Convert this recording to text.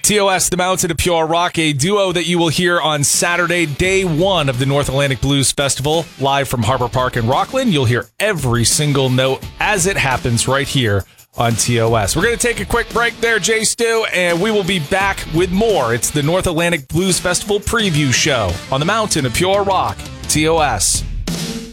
TOS, the Mountain of Pure Rock, a duo that you will hear on Saturday, day one of the North Atlantic Blues Festival, live from Harbor Park in Rockland. You'll hear every single note as it happens right here on TOS. We're going to take a quick break there, Jay Stu, and we will be back with more. It's the North Atlantic Blues Festival preview show on the Mountain of Pure Rock, TOS.